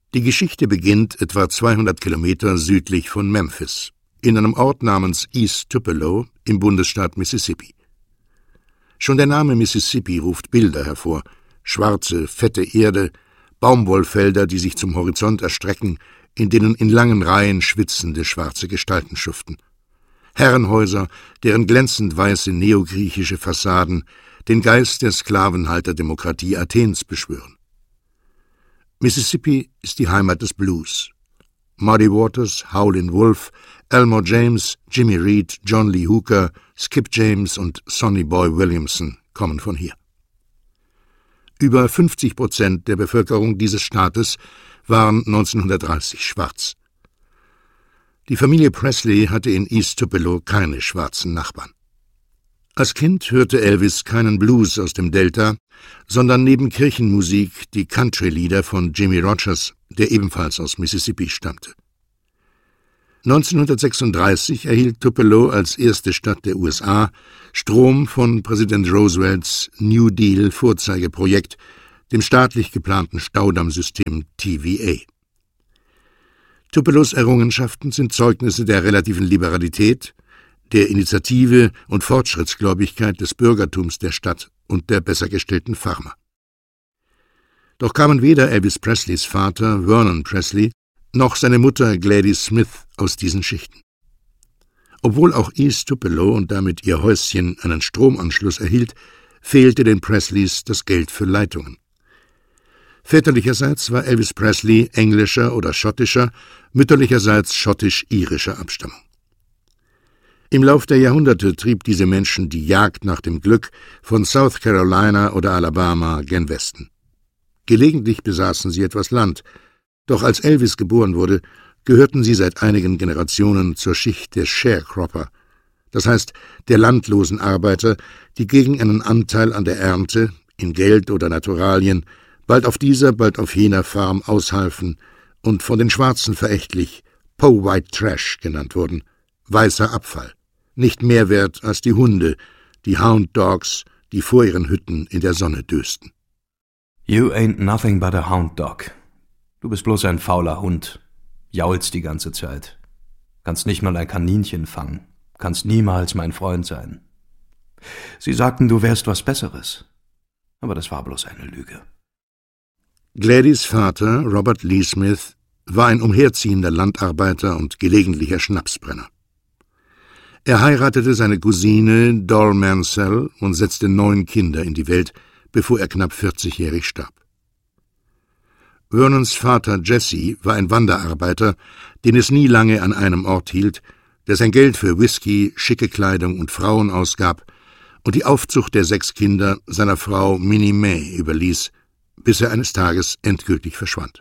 Die Geschichte beginnt etwa 200 Kilometer südlich von Memphis, in einem Ort namens East Tupelo im Bundesstaat Mississippi. Schon der Name Mississippi ruft Bilder hervor: schwarze, fette Erde, Baumwollfelder, die sich zum Horizont erstrecken, in denen in langen Reihen schwitzende schwarze Gestalten schuften. Herrenhäuser, deren glänzend weiße neogriechische Fassaden den Geist der Sklavenhalterdemokratie Athens beschwören. Mississippi ist die Heimat des Blues. Muddy Waters, Howlin' Wolf, Elmore James, Jimmy Reed, John Lee Hooker, Skip James und Sonny Boy Williamson kommen von hier. Über 50% der Bevölkerung dieses Staates waren 1930 schwarz. Die Familie Presley hatte in East Tupelo keine schwarzen Nachbarn. Als Kind hörte Elvis keinen Blues aus dem Delta, sondern neben Kirchenmusik die Country-Lieder von Jimmie Rodgers, der ebenfalls aus Mississippi stammte. 1936 erhielt Tupelo als erste Stadt der USA Strom von Präsident Roosevelts New Deal-Vorzeigeprojekt, dem staatlich geplanten Staudammsystem TVA. Tupelos Errungenschaften sind Zeugnisse der relativen Liberalität, der Initiative und Fortschrittsgläubigkeit des Bürgertums der Stadt und der besser gestellten Farmer. Doch kamen weder Elvis Presleys Vater Vernon Presley noch seine Mutter Gladys Smith aus diesen Schichten. Obwohl auch East Tupelo und damit ihr Häuschen einen Stromanschluss erhielt, fehlte den Presleys das Geld für Leitungen. Väterlicherseits war Elvis Presley englischer oder schottischer, mütterlicherseits schottisch-irischer Abstammung. Im Lauf der Jahrhunderte trieb diese Menschen die Jagd nach dem Glück von South Carolina oder Alabama gen Westen. Gelegentlich besaßen sie etwas Land, doch als Elvis geboren wurde, gehörten sie seit einigen Generationen zur Schicht der Sharecropper, das heißt der landlosen Arbeiter, die gegen einen Anteil an der Ernte, in Geld oder Naturalien, bald auf dieser, bald auf jener Farm aushalfen und von den Schwarzen verächtlich Po White Trash genannt wurden, weißer Abfall, nicht mehr wert als die Hunde, die Hound Dogs, die vor ihren Hütten in der Sonne dösten. You ain't nothing but a hound dog. Du bist bloß ein fauler Hund, jaulst die ganze Zeit, kannst nicht mal ein Kaninchen fangen, kannst niemals mein Freund sein. Sie sagten, du wärst was Besseres, aber das war bloß eine Lüge. Gladys Vater, Robert Lee Smith, war ein umherziehender Landarbeiter und gelegentlicher Schnapsbrenner. Er heiratete seine Cousine Doll Mansell und setzte 9 Kinder in die Welt, bevor er knapp 40-jährig starb. Vernons Vater Jesse war ein Wanderarbeiter, den es nie lange an einem Ort hielt, der sein Geld für Whisky, schicke Kleidung und Frauen ausgab und die Aufzucht der 6 Kinder seiner Frau Minnie Mae überließ, bis er eines Tages endgültig verschwand.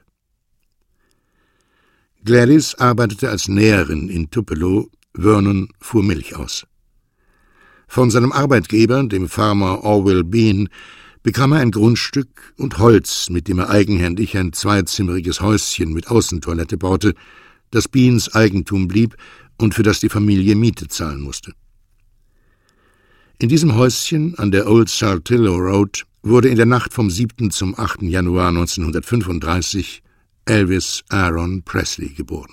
Gladys arbeitete als Näherin in Tupelo, Vernon fuhr Milch aus. Von seinem Arbeitgeber, dem Farmer Orwell Bean, bekam er ein Grundstück und Holz, mit dem er eigenhändig ein 2-zimmeriges Häuschen mit Außentoilette baute, das Beans Eigentum blieb und für das die Familie Miete zahlen musste. In diesem Häuschen an der Old Saltillo Road wurde in der Nacht vom 7. zum 8. Januar 1935 Elvis Aaron Presley geboren.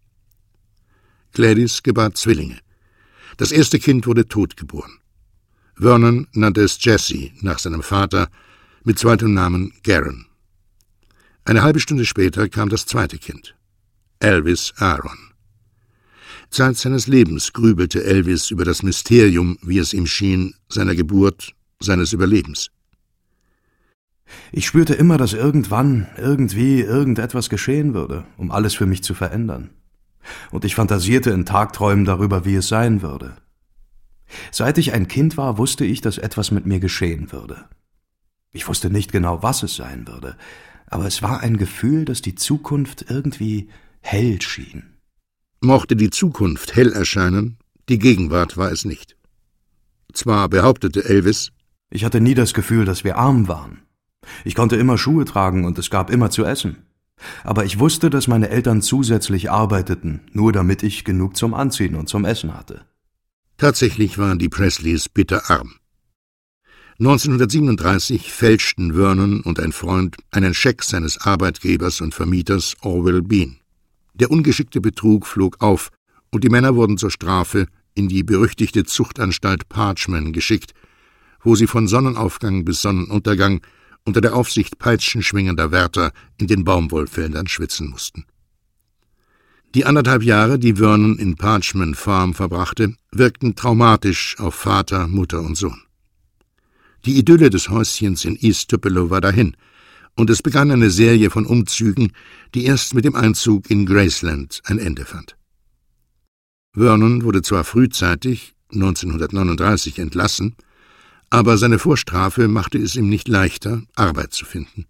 Gladys gebar Zwillinge. Das erste Kind wurde totgeboren. Vernon nannte es Jesse nach seinem Vater, mit zweitem Namen Garen. Eine halbe Stunde später kam das zweite Kind, Elvis Aaron. Zeit seines Lebens grübelte Elvis über das Mysterium, wie es ihm schien, seiner Geburt, seines Überlebens. Ich spürte immer, dass irgendwann, irgendwie, irgendetwas geschehen würde, um alles für mich zu verändern. Und ich fantasierte in Tagträumen darüber, wie es sein würde. Seit ich ein Kind war, wusste ich, dass etwas mit mir geschehen würde. Ich wusste nicht genau, was es sein würde, aber es war ein Gefühl, dass die Zukunft irgendwie hell schien. Mochte die Zukunft hell erscheinen, die Gegenwart war es nicht. Zwar behauptete Elvis, ich hatte nie das Gefühl, dass wir arm waren. Ich konnte immer Schuhe tragen und es gab immer zu essen. Aber ich wusste, dass meine Eltern zusätzlich arbeiteten, nur damit ich genug zum Anziehen und zum Essen hatte. Tatsächlich waren die Presleys bitterarm. 1937 fälschten Vernon und ein Freund einen Scheck seines Arbeitgebers und Vermieters Orwell Bean. Der ungeschickte Betrug flog auf, und die Männer wurden zur Strafe in die berüchtigte Zuchtanstalt Parchman geschickt, wo sie von Sonnenaufgang bis Sonnenuntergang unter der Aufsicht peitschenschwingender Wärter in den Baumwollfeldern schwitzen mussten. Die 1,5 Jahre, die Vernon in Parchman Farm verbrachte, wirkten traumatisch auf Vater, Mutter und Sohn. Die Idylle des Häuschens in East Tupelo war dahin, und es begann eine Serie von Umzügen, die erst mit dem Einzug in Graceland ein Ende fand. Vernon wurde zwar frühzeitig, 1939, entlassen, aber seine Vorstrafe machte es ihm nicht leichter, Arbeit zu finden.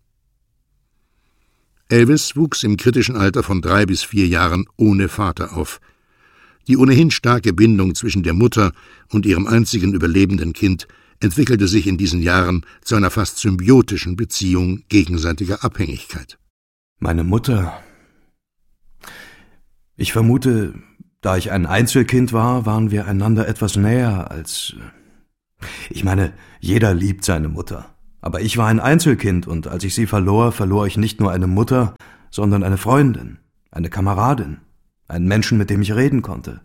Elvis wuchs im kritischen Alter von 3 bis 4 Jahren ohne Vater auf. Die ohnehin starke Bindung zwischen der Mutter und ihrem einzigen überlebenden Kind entwickelte sich in diesen Jahren zu einer fast symbiotischen Beziehung gegenseitiger Abhängigkeit. Meine Mutter. Ich vermute, da ich ein Einzelkind war, waren wir einander etwas näher als... Ich meine, jeder liebt seine Mutter. Aber ich war ein Einzelkind, und als ich sie verlor, verlor ich nicht nur eine Mutter, sondern eine Freundin, eine Kameradin, einen Menschen, mit dem ich reden konnte.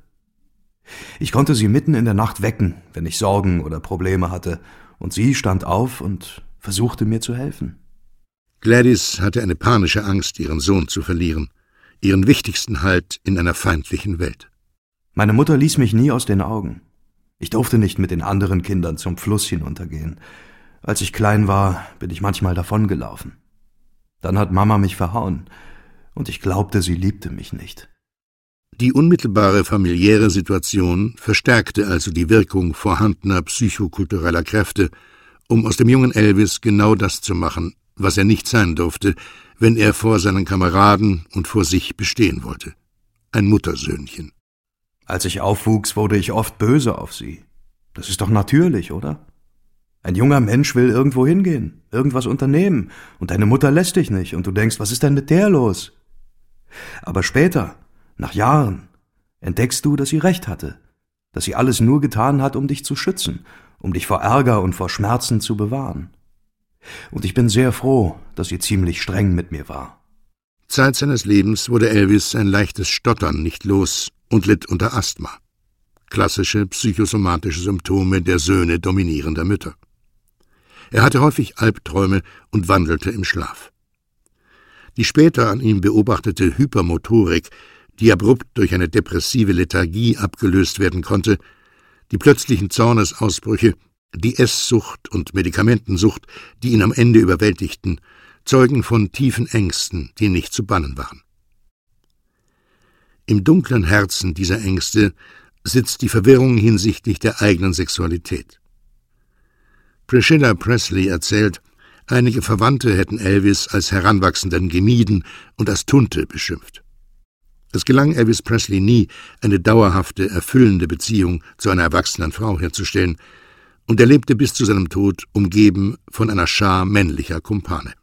Ich konnte sie mitten in der Nacht wecken, wenn ich Sorgen oder Probleme hatte, und sie stand auf und versuchte mir zu helfen. Gladys hatte eine panische Angst, ihren Sohn zu verlieren, ihren wichtigsten Halt in einer feindlichen Welt. Meine Mutter ließ mich nie aus den Augen. Ich durfte nicht mit den anderen Kindern zum Fluss hinuntergehen. Als ich klein war, bin ich manchmal davongelaufen. Dann hat Mama mich verhauen, und ich glaubte, sie liebte mich nicht. Die unmittelbare familiäre Situation verstärkte also die Wirkung vorhandener psychokultureller Kräfte, um aus dem jungen Elvis genau das zu machen, was er nicht sein durfte, wenn er vor seinen Kameraden und vor sich bestehen wollte. Ein Muttersöhnchen. Als ich aufwuchs, wurde ich oft böse auf sie. Das ist doch natürlich, oder? Ein junger Mensch will irgendwo hingehen, irgendwas unternehmen, und deine Mutter lässt dich nicht, und du denkst, was ist denn mit der los? Aber später, nach Jahren, entdeckst du, dass sie recht hatte, dass sie alles nur getan hat, um dich zu schützen, um dich vor Ärger und vor Schmerzen zu bewahren. Und ich bin sehr froh, dass sie ziemlich streng mit mir war. Zeit seines Lebens wurde Elvis ein leichtes Stottern nicht los und litt unter Asthma. Klassische psychosomatische Symptome der Söhne dominierender Mütter. Er hatte häufig Albträume und wandelte im Schlaf. Die später an ihm beobachtete Hypermotorik, die abrupt durch eine depressive Lethargie abgelöst werden konnte, die plötzlichen Zornesausbrüche, die Esssucht und Medikamentensucht, die ihn am Ende überwältigten, zeugen von tiefen Ängsten, die nicht zu bannen waren. Im dunklen Herzen dieser Ängste sitzt die Verwirrung hinsichtlich der eigenen Sexualität. Priscilla Presley erzählt, einige Verwandte hätten Elvis als Heranwachsenden gemieden und als Tunte beschimpft. Es gelang Elvis Presley nie, eine dauerhafte, erfüllende Beziehung zu einer erwachsenen Frau herzustellen, und er lebte bis zu seinem Tod umgeben von einer Schar männlicher Kumpane.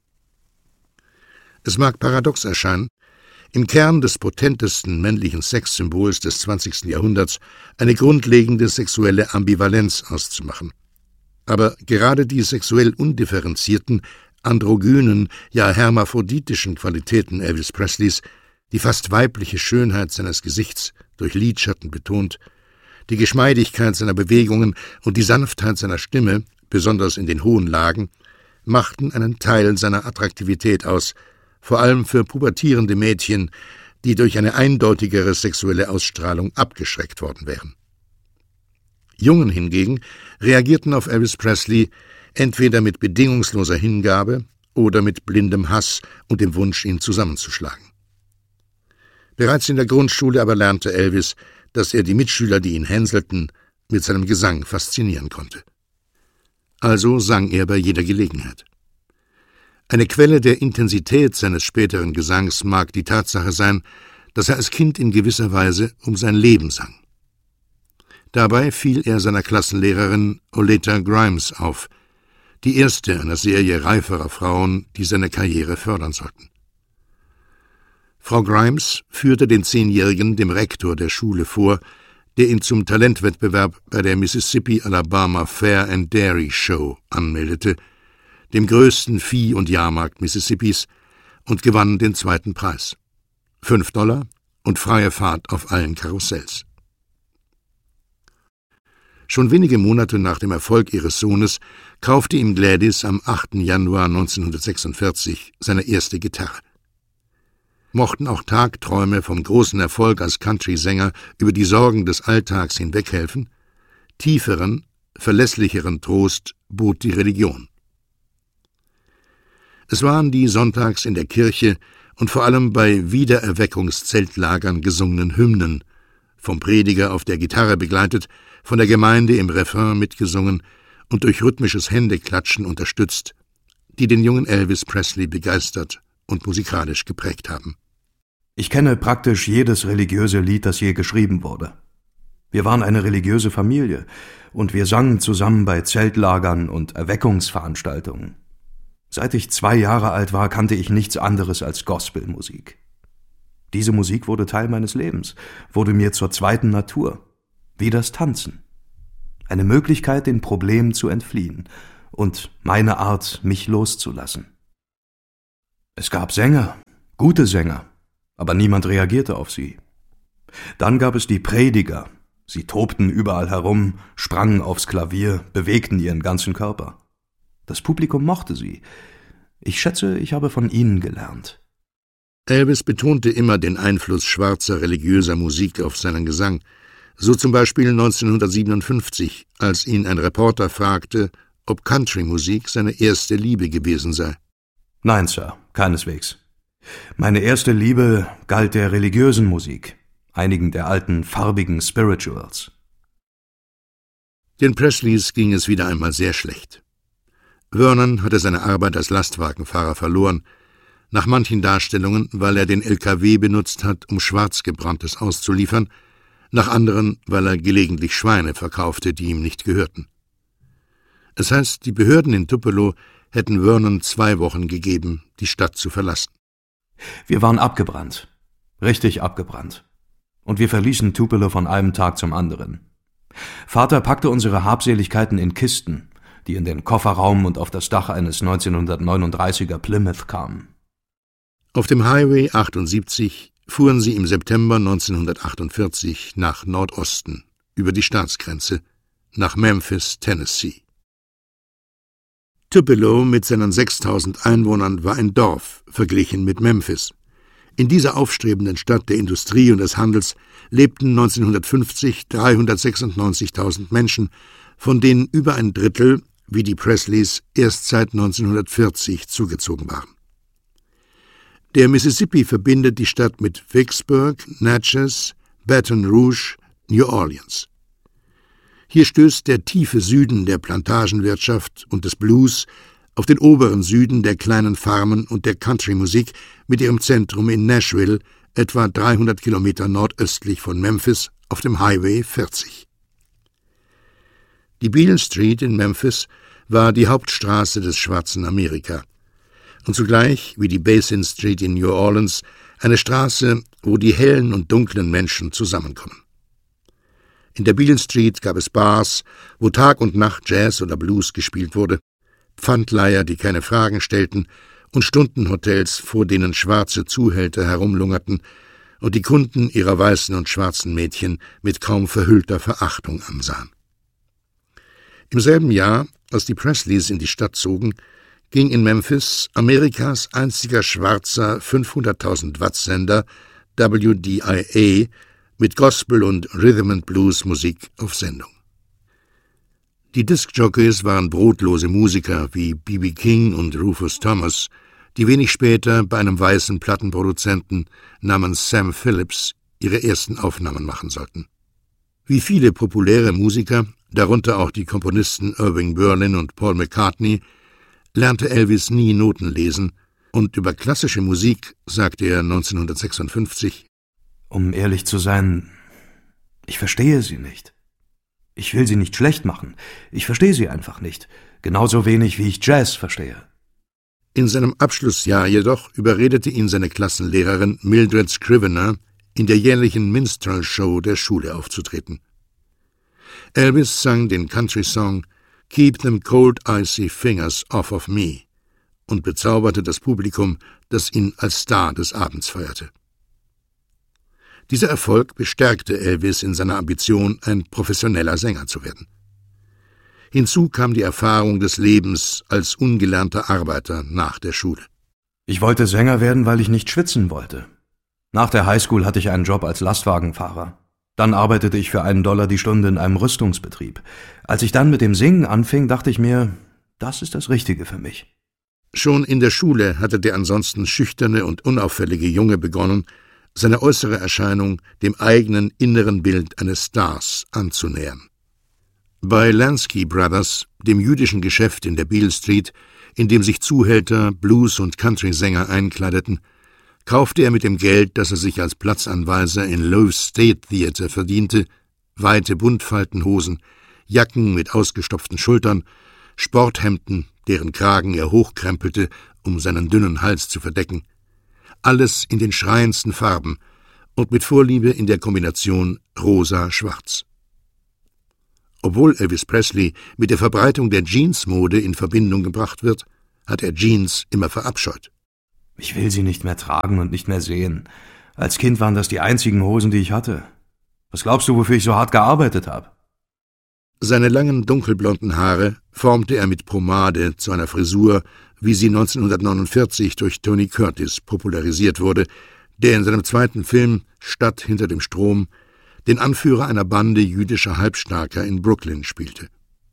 Es mag paradox erscheinen, im Kern des potentesten männlichen Sexsymbols des 20. Jahrhunderts eine grundlegende sexuelle Ambivalenz auszumachen. Aber gerade die sexuell undifferenzierten, androgynen, ja hermaphroditischen Qualitäten Elvis Presleys, die fast weibliche Schönheit seines Gesichts durch Lidschatten betont, die Geschmeidigkeit seiner Bewegungen und die Sanftheit seiner Stimme, besonders in den hohen Lagen, machten einen Teil seiner Attraktivität aus, vor allem für pubertierende Mädchen, die durch eine eindeutigere sexuelle Ausstrahlung abgeschreckt worden wären. Jungen hingegen reagierten auf Elvis Presley entweder mit bedingungsloser Hingabe oder mit blindem Hass und dem Wunsch, ihn zusammenzuschlagen. Bereits in der Grundschule aber lernte Elvis, dass er die Mitschüler, die ihn hänselten, mit seinem Gesang faszinieren konnte. Also sang er bei jeder Gelegenheit. Eine Quelle der Intensität seines späteren Gesangs mag die Tatsache sein, dass er als Kind in gewisser Weise um sein Leben sang. Dabei fiel er seiner Klassenlehrerin Oleta Grimes auf, die erste einer Serie reiferer Frauen, die seine Karriere fördern sollten. Frau Grimes führte den 10-Jährigen dem Rektor der Schule vor, der ihn zum Talentwettbewerb bei der Mississippi-Alabama Fair and Dairy Show anmeldete, dem größten Vieh- und Jahrmarkt Mississippis, und gewann den zweiten Preis. $5 und freie Fahrt auf allen Karussells. Schon wenige Monate nach dem Erfolg ihres Sohnes kaufte ihm Gladys am 8. Januar 1946 seine erste Gitarre. Mochten auch Tagträume vom großen Erfolg als Country-Sänger über die Sorgen des Alltags hinweghelfen, tieferen, verlässlicheren Trost bot die Religion. Es waren die sonntags in der Kirche und vor allem bei Wiedererweckungszeltlagern gesungenen Hymnen, vom Prediger auf der Gitarre begleitet, von der Gemeinde im Refrain mitgesungen und durch rhythmisches Händeklatschen unterstützt, die den jungen Elvis Presley begeistert und musikalisch geprägt haben. Ich kenne praktisch jedes religiöse Lied, das je geschrieben wurde. Wir waren eine religiöse Familie und wir sangen zusammen bei Zeltlagern und Erweckungsveranstaltungen. Seit ich 2 Jahre alt war, kannte ich nichts anderes als Gospelmusik. Diese Musik wurde Teil meines Lebens, wurde mir zur zweiten Natur, wie das Tanzen. Eine Möglichkeit, den Problemen zu entfliehen und meine Art, mich loszulassen. Es gab Sänger, gute Sänger, aber niemand reagierte auf sie. Dann gab es die Prediger. Sie tobten überall herum, sprangen aufs Klavier, bewegten ihren ganzen Körper. Das Publikum mochte sie. Ich schätze, ich habe von ihnen gelernt. Elvis betonte immer den Einfluss schwarzer religiöser Musik auf seinen Gesang, so zum Beispiel 1957, als ihn ein Reporter fragte, ob Country-Musik seine erste Liebe gewesen sei. Nein, Sir, keineswegs. Meine erste Liebe galt der religiösen Musik, einigen der alten, farbigen Spirituals. Den Presleys ging es wieder einmal sehr schlecht. Vernon hatte seine Arbeit als Lastwagenfahrer verloren, nach manchen Darstellungen, weil er den LKW benutzt hat, um Schwarzgebranntes auszuliefern, nach anderen, weil er gelegentlich Schweine verkaufte, die ihm nicht gehörten. Es heißt, die Behörden in Tupelo hätten Vernon 2 Wochen gegeben, die Stadt zu verlassen. Wir waren abgebrannt, richtig abgebrannt. Und wir verließen Tupelo von einem Tag zum anderen. Vater packte unsere Habseligkeiten in Kisten, die in den Kofferraum und auf das Dach eines 1939er Plymouth kamen. Auf dem Highway 78 fuhren sie im September 1948 nach Nordosten, über die Staatsgrenze, nach Memphis, Tennessee. Tupelo mit seinen 6.000 Einwohnern war ein Dorf, verglichen mit Memphis. In dieser aufstrebenden Stadt der Industrie und des Handels lebten 1950 396.000 Menschen, von denen über ein Drittel, wie die Presleys, erst seit 1940 zugezogen waren. Der Mississippi verbindet die Stadt mit Vicksburg, Natchez, Baton Rouge, New Orleans. Hier stößt der tiefe Süden der Plantagenwirtschaft und des Blues auf den oberen Süden der kleinen Farmen und der Country-Musik mit ihrem Zentrum in Nashville, etwa 300 Kilometer nordöstlich von Memphis auf dem Highway 40. Die Beale Street in Memphis war die Hauptstraße des schwarzen Amerika und zugleich, wie die Basin Street in New Orleans, eine Straße, wo die hellen und dunklen Menschen zusammenkommen. In der Beale Street gab es Bars, wo Tag und Nacht Jazz oder Blues gespielt wurde, Pfandleiher, die keine Fragen stellten, und Stundenhotels, vor denen schwarze Zuhälter herumlungerten und die Kunden ihrer weißen und schwarzen Mädchen mit kaum verhüllter Verachtung ansahen. Im selben Jahr, als die Presleys in die Stadt zogen, ging in Memphis Amerikas einziger schwarzer 500.000-Watt-Sender WDIA mit Gospel- und Rhythm-and-Blues-Musik auf Sendung. Die Diskjockeys waren brotlose Musiker wie B.B. King und Rufus Thomas, die wenig später bei einem weißen Plattenproduzenten namens Sam Phillips ihre ersten Aufnahmen machen sollten. Wie viele populäre Musiker, darunter auch die Komponisten Irving Berlin und Paul McCartney, lernte Elvis nie Noten lesen, und über klassische Musik sagte er 1956: Um ehrlich zu sein, ich verstehe sie nicht. Ich will sie nicht schlecht machen, ich verstehe sie einfach nicht, genauso wenig wie ich Jazz verstehe. In seinem Abschlussjahr jedoch überredete ihn seine Klassenlehrerin Mildred Scrivener, in der jährlichen Minstrel-Show der Schule aufzutreten. Elvis sang den Country-Song »Keep them cold icy fingers off of me« und bezauberte das Publikum, das ihn als Star des Abends feierte. Dieser Erfolg bestärkte Elvis in seiner Ambition, ein professioneller Sänger zu werden. Hinzu kam die Erfahrung des Lebens als ungelernter Arbeiter nach der Schule. Ich wollte Sänger werden, weil ich nicht schwitzen wollte. Nach der Highschool hatte ich einen Job als Lastwagenfahrer. Dann arbeitete ich für $1 die Stunde in einem Rüstungsbetrieb. Als ich dann mit dem Singen anfing, dachte ich mir, das ist das Richtige für mich. Schon in der Schule hatte der ansonsten schüchterne und unauffällige Junge begonnen, seine äußere Erscheinung dem eigenen inneren Bild eines Stars anzunähern. Bei Lansky Brothers, dem jüdischen Geschäft in der Beale Street, in dem sich Zuhälter, Blues- und Country-Sänger einkleideten, kaufte er mit dem Geld, das er sich als Platzanweiser in Loew's State Theater verdiente, weite Buntfaltenhosen, Jacken mit ausgestopften Schultern, Sporthemden, deren Kragen er hochkrempelte, um seinen dünnen Hals zu verdecken, alles in den schreiendsten Farben und mit Vorliebe in der Kombination rosa-schwarz. Obwohl Elvis Presley mit der Verbreitung der Jeansmode in Verbindung gebracht wird, hat er Jeans immer verabscheut. Ich will sie nicht mehr tragen und nicht mehr sehen. Als Kind waren das die einzigen Hosen, die ich hatte. Was glaubst du, wofür ich so hart gearbeitet habe? Seine langen, dunkelblonden Haare formte er mit Pomade zu einer Frisur, wie sie 1949 durch Tony Curtis popularisiert wurde, der in seinem zweiten Film »Stadt hinter dem Strom« den Anführer einer Bande jüdischer Halbstarker in Brooklyn spielte.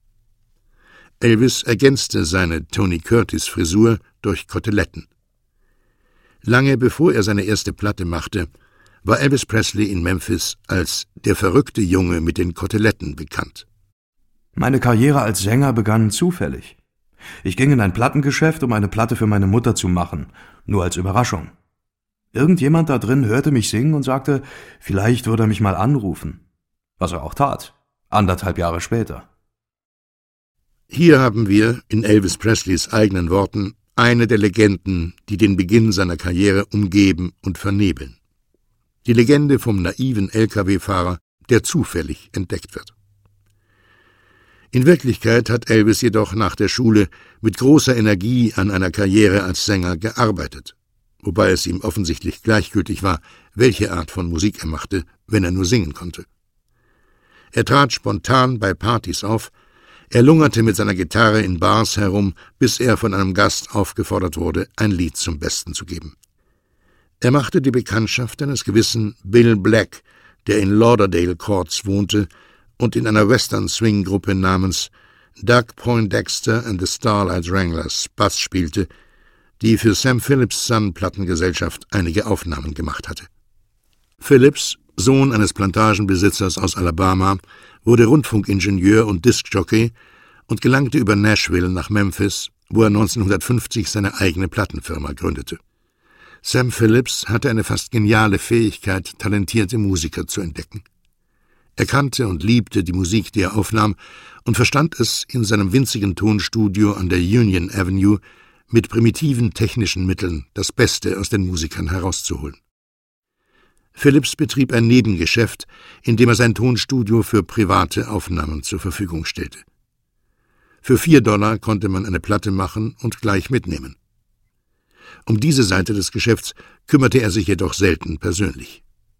Elvis ergänzte seine Tony Curtis-Frisur durch Koteletten. Lange bevor er seine erste Platte machte, war Elvis Presley in Memphis als der verrückte Junge mit den Koteletten bekannt. Meine Karriere als Sänger begann zufällig. Ich ging in ein Plattengeschäft, um eine Platte für meine Mutter zu machen, nur als Überraschung. Irgendjemand da drin hörte mich singen und sagte, vielleicht würde er mich mal anrufen. Was er auch tat, 1,5 Jahre später. Hier haben wir, in Elvis Presleys eigenen Worten, eine der Legenden, die den Beginn seiner Karriere umgeben und vernebeln. Die Legende vom naiven Lkw-Fahrer, der zufällig entdeckt wird. In Wirklichkeit hat Elvis jedoch nach der Schule mit großer Energie an einer Karriere als Sänger gearbeitet, wobei es ihm offensichtlich gleichgültig war, welche Art von Musik er machte, wenn er nur singen konnte. Er trat spontan bei Partys auf, er lungerte mit seiner Gitarre in Bars herum, bis er von einem Gast aufgefordert wurde, ein Lied zum Besten zu geben. Er machte die Bekanntschaft eines gewissen Bill Black, der in Lauderdale Courts wohnte und in einer Western-Swing-Gruppe namens Doug Poindexter and the Starlight Wranglers Bass spielte, die für Sam Phillips Sun-Plattengesellschaft einige Aufnahmen gemacht hatte. Phillips, Sohn eines Plantagenbesitzers aus Alabama, wurde Rundfunkingenieur und Diskjockey und gelangte über Nashville nach Memphis, wo er 1950 seine eigene Plattenfirma gründete. Sam Phillips hatte eine fast geniale Fähigkeit, talentierte Musiker zu entdecken. Er kannte und liebte die Musik, die er aufnahm, und verstand es, in seinem winzigen Tonstudio an der Union Avenue mit primitiven technischen Mitteln das Beste aus den Musikern herauszuholen. Phillips betrieb ein Nebengeschäft, in dem er sein Tonstudio für private Aufnahmen zur Verfügung stellte. Für $4 konnte man eine Platte machen und gleich mitnehmen. Um diese Seite des Geschäfts kümmerte er sich jedoch selten persönlich.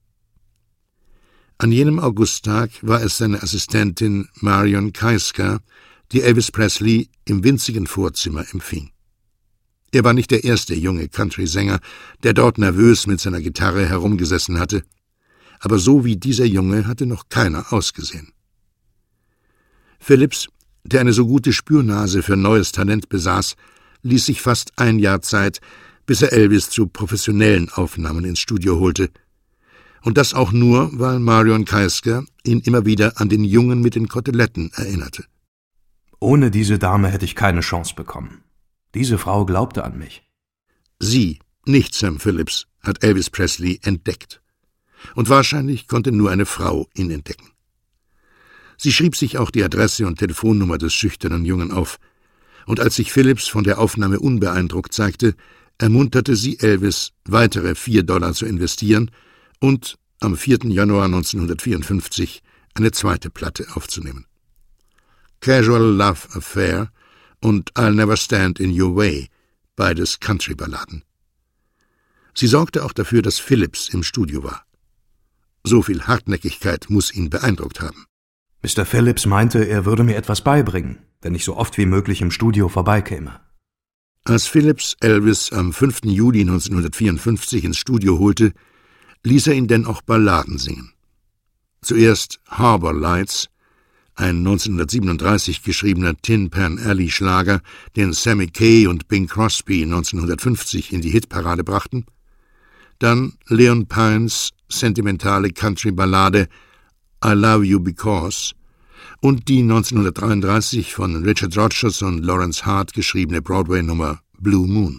An jenem Augusttag war es seine Assistentin Marion Keisker, die Elvis Presley im winzigen Vorzimmer empfing. Er war nicht der erste junge Country-Sänger, der dort nervös mit seiner Gitarre herumgesessen hatte, aber so wie dieser Junge hatte noch keiner ausgesehen. Phillips, der eine so gute Spürnase für neues Talent besaß, ließ sich fast ein Jahr Zeit, bis er Elvis zu professionellen Aufnahmen ins Studio holte. Und das auch nur, weil Marion Keisker ihn immer wieder an den Jungen mit den Koteletten erinnerte. Ohne diese Dame hätte ich keine Chance bekommen. Diese Frau glaubte an mich. Sie, nicht Sam Phillips, hat Elvis Presley entdeckt. Und wahrscheinlich konnte nur eine Frau ihn entdecken. Sie schrieb sich auch die Adresse und Telefonnummer des schüchternen Jungen auf, und als sich Phillips von der Aufnahme unbeeindruckt zeigte, ermunterte sie Elvis, weitere $4 zu investieren und am 4. Januar 1954 eine zweite Platte aufzunehmen. Casual Love Affair und I'll Never Stand in Your Way, beides Country-Balladen. Sie sorgte auch dafür, dass Phillips im Studio war. So viel Hartnäckigkeit muss ihn beeindruckt haben. Mr. Phillips meinte, er würde mir etwas beibringen, wenn ich so oft wie möglich im Studio vorbeikäme. Als Phillips Elvis am 5. Juli 1954 ins Studio holte, ließ er ihn denn auch Balladen singen. Zuerst Harbor Lights, ein 1937 geschriebener Tin Pan Alley Schlager, den Sammy Kaye und Bing Crosby 1950 in die Hitparade brachten, dann Leon Pines sentimentale Country-Ballade I Love You Because und die 1933 von Richard Rodgers und Lawrence Hart geschriebene Broadway-Nummer Blue Moon.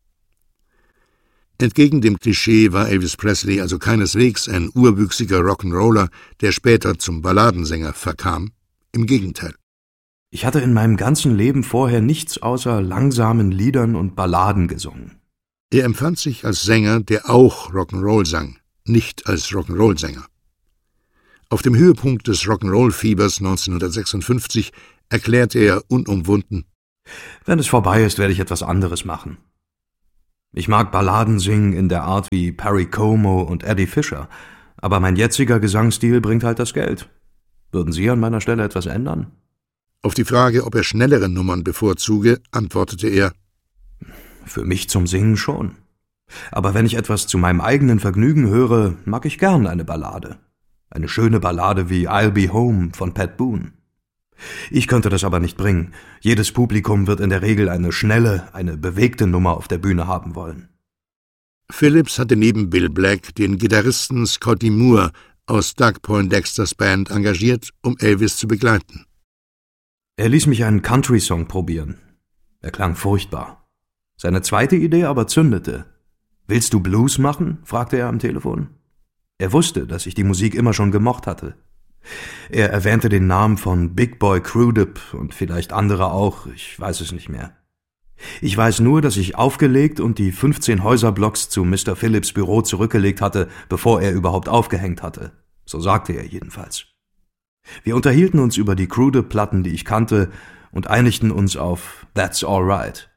Entgegen dem Klischee war Elvis Presley also keineswegs ein urwüchsiger Rock'n'Roller, der später zum Balladensänger verkam. Im Gegenteil. Ich hatte in meinem ganzen Leben vorher nichts außer langsamen Liedern und Balladen gesungen. Er empfand sich als Sänger, der auch Rock'n'Roll sang, nicht als Rock'n'Roll-Sänger. Auf dem Höhepunkt des Rock'n'Roll-Fiebers 1956 erklärte er unumwunden: Wenn es vorbei ist, werde ich etwas anderes machen. Ich mag Balladen singen in der Art wie Perry Como und Eddie Fisher, aber mein jetziger Gesangsstil bringt halt das Geld. Würden Sie an meiner Stelle etwas ändern? Auf die Frage, ob er schnellere Nummern bevorzuge, antwortete er: Für mich zum Singen schon. Aber wenn ich etwas zu meinem eigenen Vergnügen höre, mag ich gern eine Ballade. Eine schöne Ballade wie I'll Be Home von Pat Boone. Ich könnte das aber nicht bringen. Jedes Publikum wird in der Regel eine schnelle, eine bewegte Nummer auf der Bühne haben wollen. Phillips hatte neben Bill Black den Gitarristen Scotty Moore aus Doug Poindexters Band engagiert, um Elvis zu begleiten. Er ließ mich einen Country-Song probieren. Er klang furchtbar. Seine zweite Idee aber zündete. »Willst du Blues machen?« fragte er am Telefon. Er wusste, dass ich die Musik immer schon gemocht hatte. Er erwähnte den Namen von Big Boy Crudup und vielleicht andere auch, ich weiß es nicht mehr. Ich weiß nur, dass ich aufgelegt und die 15 Häuserblocks zu Mr. Phillips' Büro zurückgelegt hatte, bevor er überhaupt aufgehängt hatte. So sagte er jedenfalls. Wir unterhielten uns über die Crudup-Platten, die ich kannte, und einigten uns auf That's All Right.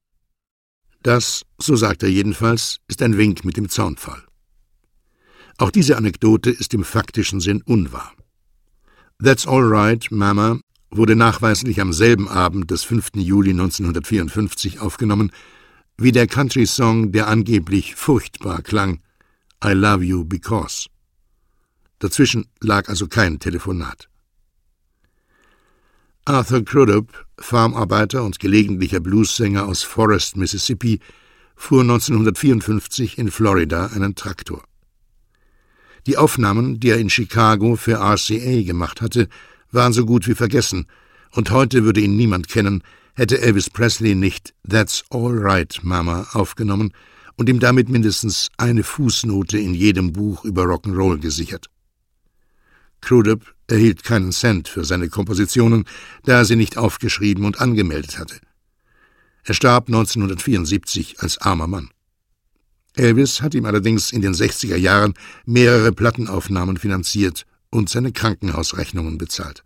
Das, so sagt er jedenfalls, ist ein Wink mit dem Zaunpfahl. Auch diese Anekdote ist im faktischen Sinn unwahr. That's All Right, Mama wurde nachweislich am selben Abend des 5. Juli 1954 aufgenommen, wie der Country-Song, der angeblich furchtbar klang, I Love You Because. Dazwischen lag also kein Telefonat. Arthur Crudup, Farmarbeiter und gelegentlicher Bluessänger aus Forest, Mississippi, fuhr 1954 in Florida einen Traktor. Die Aufnahmen, die er in Chicago für RCA gemacht hatte, waren so gut wie vergessen, und heute würde ihn niemand kennen, hätte Elvis Presley nicht That's All Right, Mama aufgenommen und ihm damit mindestens eine Fußnote in jedem Buch über Rock'n'Roll gesichert. Crudup erhielt keinen Cent für seine Kompositionen, da er sie nicht aufgeschrieben und angemeldet hatte. Er starb 1974 als armer Mann. Elvis hat ihm allerdings in den 60er Jahren mehrere Plattenaufnahmen finanziert und seine Krankenhausrechnungen bezahlt.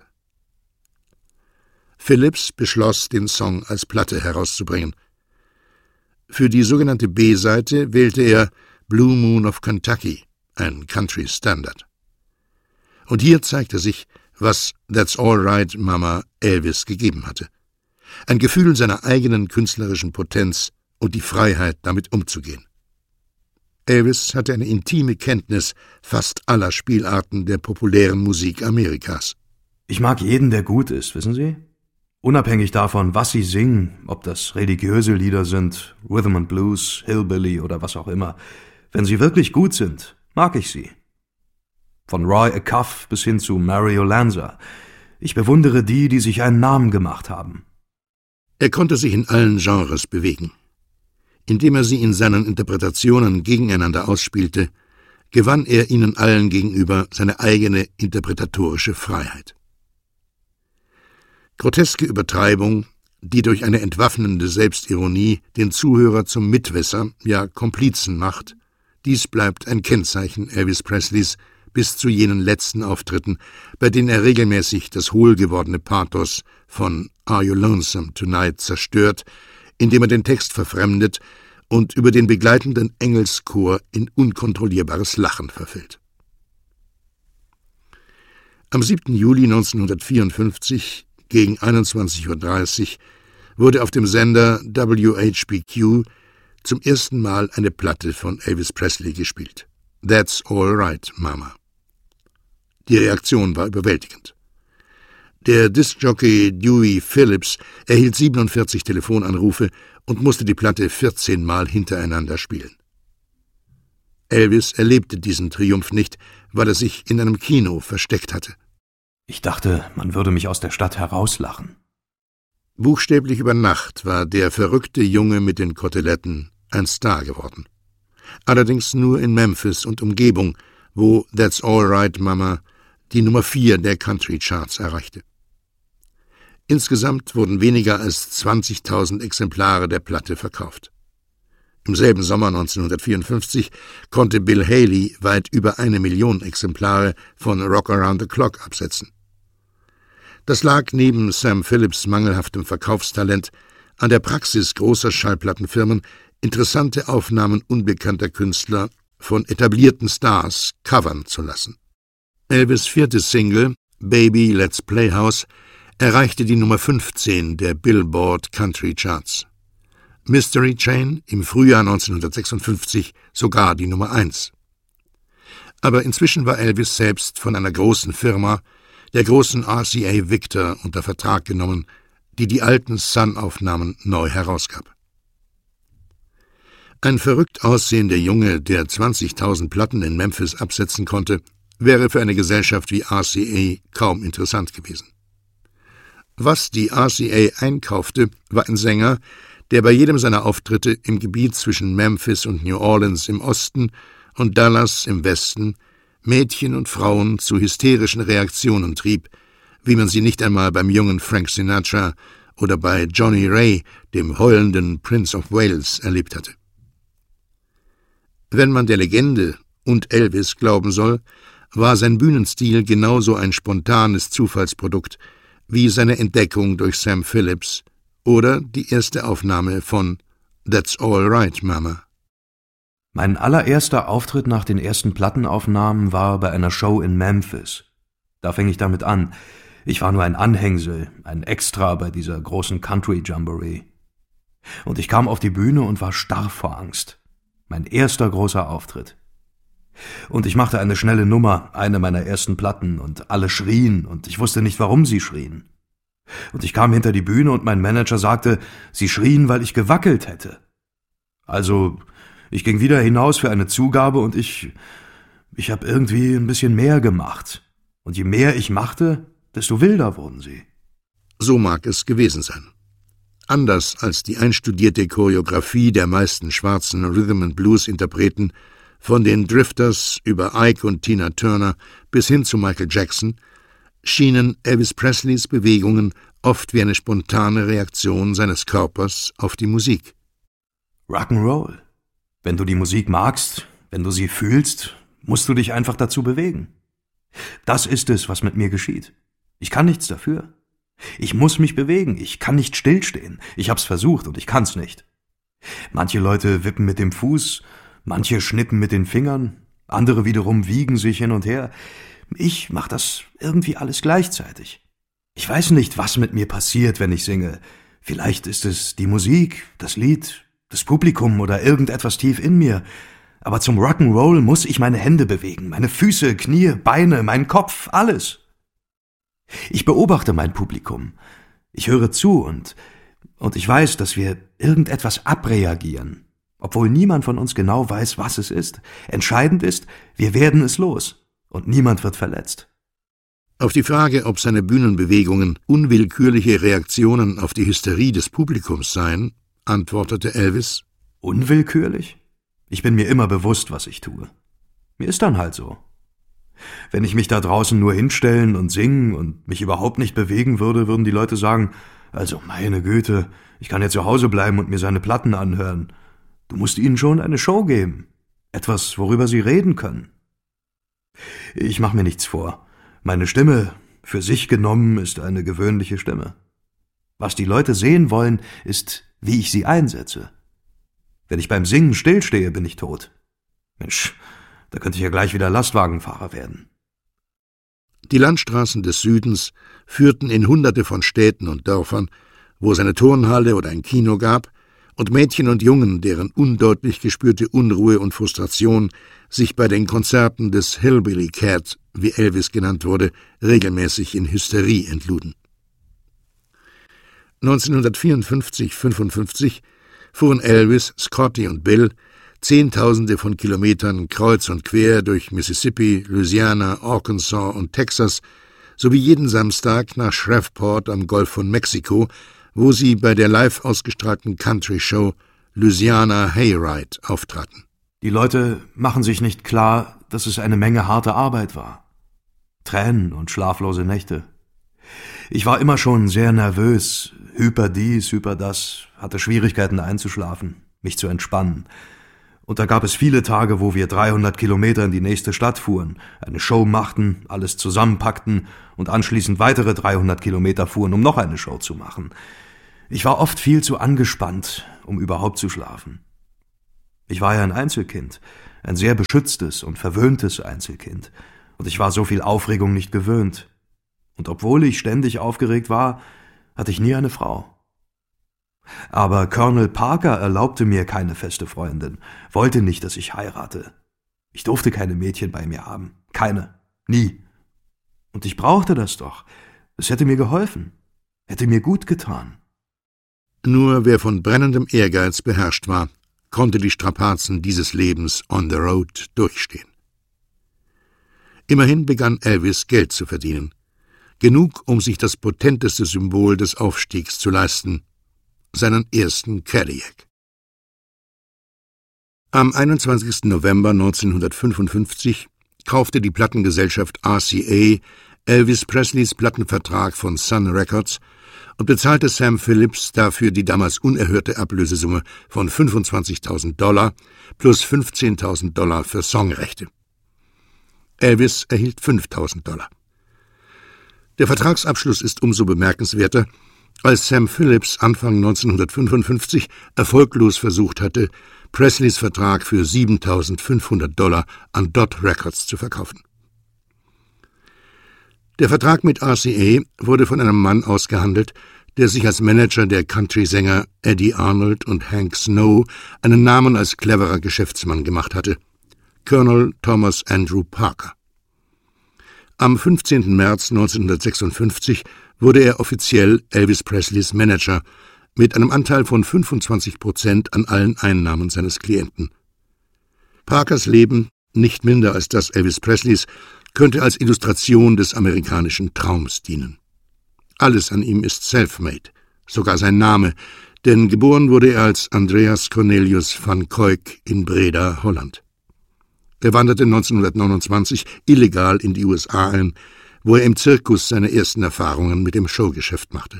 Phillips beschloss, den Song als Platte herauszubringen. Für die sogenannte B-Seite wählte er Blue Moon of Kentucky, ein Country-Standard. Und hier zeigte sich, was That's All Right, Mama Elvis gegeben hatte. Ein Gefühl seiner eigenen künstlerischen Potenz und die Freiheit, damit umzugehen. Elvis hatte eine intime Kenntnis fast aller Spielarten der populären Musik Amerikas. Ich mag jeden, der gut ist, wissen Sie? Unabhängig davon, was sie singen, ob das religiöse Lieder sind, Rhythm and Blues, Hillbilly oder was auch immer. Wenn sie wirklich gut sind, mag ich sie. Von Roy Acuff bis hin zu Mario Lanza. Ich bewundere die, die sich einen Namen gemacht haben. Er konnte sich in allen Genres bewegen. Indem er sie in seinen Interpretationen gegeneinander ausspielte, gewann er ihnen allen gegenüber seine eigene interpretatorische Freiheit. Groteske Übertreibung, die durch eine entwaffnende Selbstironie den Zuhörer zum Mitwisser, ja Komplizen macht, dies bleibt ein Kennzeichen Elvis Presleys, bis zu jenen letzten Auftritten, bei denen er regelmäßig das hohl gewordene Pathos von Are You Lonesome Tonight zerstört, indem er den Text verfremdet und über den begleitenden Engelschor in unkontrollierbares Lachen verfällt. Am 7. Juli 1954 gegen 21:30 Uhr wurde auf dem Sender WHBQ zum ersten Mal eine Platte von Elvis Presley gespielt. That's All Right, Mama. Die Reaktion war überwältigend. Der Diskjockey Dewey Phillips erhielt 47 Telefonanrufe und musste die Platte 14 Mal hintereinander spielen. Elvis erlebte diesen Triumph nicht, weil er sich in einem Kino versteckt hatte. Ich dachte, man würde mich aus der Stadt herauslachen. Buchstäblich über Nacht war der verrückte Junge mit den Koteletten ein Star geworden. Allerdings nur in Memphis und Umgebung, wo That's All Right, Mama die Nummer 4 der Country-Charts erreichte. Insgesamt wurden weniger als 20.000 Exemplare der Platte verkauft. Im selben Sommer 1954 konnte Bill Haley weit über 1 Million Exemplare von Rock Around the Clock absetzen. Das lag neben Sam Phillips' mangelhaftem Verkaufstalent an der Praxis großer Schallplattenfirmen, interessante Aufnahmen unbekannter Künstler von etablierten Stars covern zu lassen. Elvis' 4. Single, Baby Let's Play House, erreichte die Nummer 15 der Billboard Country Charts. Mystery Chain im Frühjahr 1956 sogar die Nummer 1. Aber inzwischen war Elvis selbst von einer großen Firma, der großen RCA Victor, unter Vertrag genommen, die die alten Sun-Aufnahmen neu herausgab. Ein verrückt aussehender Junge, der 20.000 Platten in Memphis absetzen konnte, wäre für eine Gesellschaft wie RCA kaum interessant gewesen. Was die RCA einkaufte, war ein Sänger, der bei jedem seiner Auftritte im Gebiet zwischen Memphis und New Orleans im Osten und Dallas im Westen Mädchen und Frauen zu hysterischen Reaktionen trieb, wie man sie nicht einmal beim jungen Frank Sinatra oder bei Johnny Ray, dem heulenden Prince of Wales, erlebt hatte. Wenn man der Legende und Elvis glauben soll, war sein Bühnenstil genauso ein spontanes Zufallsprodukt wie seine Entdeckung durch Sam Phillips oder die erste Aufnahme von That's All Right, Mama. Mein allererster Auftritt nach den ersten Plattenaufnahmen war bei einer Show in Memphis. Da fing ich damit an. Ich war nur ein Anhängsel, ein Extra bei dieser großen Country-Jamboree. Und ich kam auf die Bühne und war starr vor Angst. Mein erster großer Auftritt. Und ich machte eine schnelle Nummer, eine meiner ersten Platten, und alle schrien, und ich wusste nicht, warum sie schrien. Und ich kam hinter die Bühne und mein Manager sagte, sie schrien, weil ich gewackelt hätte. Also, ich ging wieder hinaus für eine Zugabe und ich habe irgendwie ein bisschen mehr gemacht. Und je mehr ich machte, desto wilder wurden sie. So mag es gewesen sein. Anders als die einstudierte Choreografie der meisten schwarzen Rhythm-and-Blues-Interpreten, von den Drifters über Ike und Tina Turner bis hin zu Michael Jackson, schienen Elvis Presleys Bewegungen oft wie eine spontane Reaktion seines Körpers auf die Musik. Rock'n'Roll. Wenn du die Musik magst, wenn du sie fühlst, musst du dich einfach dazu bewegen. Das ist es, was mit mir geschieht. Ich kann nichts dafür. Ich muss mich bewegen, ich kann nicht stillstehen. Ich hab's versucht und ich kann's nicht. Manche Leute wippen mit dem Fuß, manche schnippen mit den Fingern, andere wiederum wiegen sich hin und her. Ich mach das irgendwie alles gleichzeitig. Ich weiß nicht, was mit mir passiert, wenn ich singe. Vielleicht ist es die Musik, das Lied, das Publikum oder irgendetwas tief in mir. Aber zum Rock'n'Roll muss ich meine Hände bewegen, meine Füße, Knie, Beine, meinen Kopf, alles. Ich beobachte mein Publikum. Ich höre zu und ich weiß, dass wir irgendetwas abreagieren. Obwohl niemand von uns genau weiß, was es ist. Entscheidend ist, wir werden es los und niemand wird verletzt. Auf die Frage, ob seine Bühnenbewegungen unwillkürliche Reaktionen auf die Hysterie des Publikums seien, antwortete Elvis: Unwillkürlich? Ich bin mir immer bewusst, was ich tue. Mir ist dann halt so. Wenn ich mich da draußen nur hinstellen und singen und mich überhaupt nicht bewegen würde, würden die Leute sagen, also meine Güte, ich kann ja zu Hause bleiben und mir seine Platten anhören. Du musst ihnen schon eine Show geben. Etwas, worüber sie reden können. Ich mache mir nichts vor. Meine Stimme, für sich genommen, ist eine gewöhnliche Stimme. Was die Leute sehen wollen, ist, wie ich sie einsetze. Wenn ich beim Singen stillstehe, bin ich tot. Mensch, da könnte ich ja gleich wieder Lastwagenfahrer werden. Die Landstraßen des Südens führten in Hunderte von Städten und Dörfern, wo es eine Turnhalle oder ein Kino gab, und Mädchen und Jungen, deren undeutlich gespürte Unruhe und Frustration sich bei den Konzerten des Hillbilly Cat, wie Elvis genannt wurde, regelmäßig in Hysterie entluden. 1954/55 fuhren Elvis, Scotty und Bill Zehntausende von Kilometern kreuz und quer durch Mississippi, Louisiana, Arkansas und Texas sowie jeden Samstag nach Shreveport am Golf von Mexiko, wo sie bei der live ausgestrahlten Country-Show Louisiana Hayride auftraten. Die Leute machen sich nicht klar, dass es eine Menge harte Arbeit war. Tränen und schlaflose Nächte. Ich war immer schon sehr nervös, hyper dies, hyper das, hatte Schwierigkeiten einzuschlafen, mich zu entspannen. Und da gab es viele Tage, wo wir 300 Kilometer in die nächste Stadt fuhren, eine Show machten, alles zusammenpackten und anschließend weitere 300 Kilometer fuhren, um noch eine Show zu machen. Ich war oft viel zu angespannt, um überhaupt zu schlafen. Ich war ja ein Einzelkind, ein sehr beschütztes und verwöhntes Einzelkind, und ich war so viel Aufregung nicht gewöhnt. Und obwohl ich ständig aufgeregt war, hatte ich nie eine Frau. Aber Colonel Parker erlaubte mir keine feste Freundin, wollte nicht, dass ich heirate. Ich durfte keine Mädchen bei mir haben, keine, nie. Und ich brauchte das doch, es hätte mir geholfen, hätte mir gut getan. Nur wer von brennendem Ehrgeiz beherrscht war, konnte die Strapazen dieses Lebens on the road durchstehen. Immerhin begann Elvis Geld zu verdienen. Genug, um sich das potenteste Symbol des Aufstiegs zu leisten, seinen ersten Cadillac. Am 21. November 1955 kaufte die Plattengesellschaft RCA Elvis Presleys Plattenvertrag von Sun Records und bezahlte Sam Phillips dafür die damals unerhörte Ablösesumme von $25.000 plus $15.000 für Songrechte. Elvis erhielt $5.000. Der Vertragsabschluss ist umso bemerkenswerter, als Sam Phillips Anfang 1955 erfolglos versucht hatte, Presleys Vertrag für $7.500 an Dot Records zu verkaufen. Der Vertrag mit RCA wurde von einem Mann ausgehandelt, der sich als Manager der Country-Sänger Eddie Arnold und Hank Snow einen Namen als cleverer Geschäftsmann gemacht hatte: Colonel Thomas Andrew Parker. Am 15. März 1956 wurde er offiziell Elvis Presleys Manager mit einem Anteil von 25% an allen Einnahmen seines Klienten. Parkers Leben, nicht minder als das Elvis Presleys, könnte als Illustration des amerikanischen Traums dienen. Alles an ihm ist self-made, sogar sein Name, denn geboren wurde er als Andreas Cornelius van Cuyk in Breda, Holland. Er wanderte 1929 illegal in die USA ein, wo er im Zirkus seine ersten Erfahrungen mit dem Showgeschäft machte.